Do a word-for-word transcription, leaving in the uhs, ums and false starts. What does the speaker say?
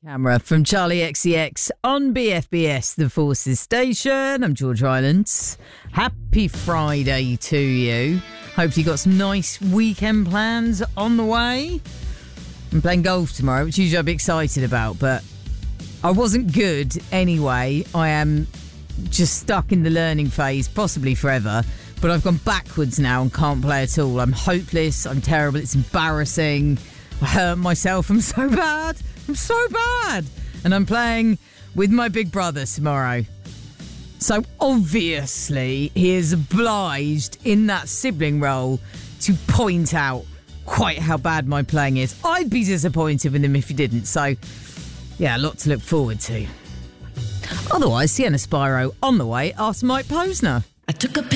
Camera from Charlie X C X on B F B S, the Forces Station. I'm George Rylands. Happy Friday to you. Hope you got some nice weekend plans on the way. I'm playing golf tomorrow, which usually I'd be excited about, but I wasn't good anyway. I am just stuck in the learning phase, possibly forever, but I've gone backwards now and can't play at all. I'm hopeless. I'm terrible. It's embarrassing. I hurt myself. I'm so bad. I'm so bad. And I'm playing with my big brother tomorrow. So obviously he is obliged in that sibling role to point out quite how bad my playing is. I'd be disappointed with him if he didn't. So yeah, a lot to look forward to. Otherwise, Sienna Spyro on the way after Mike Posner. I took a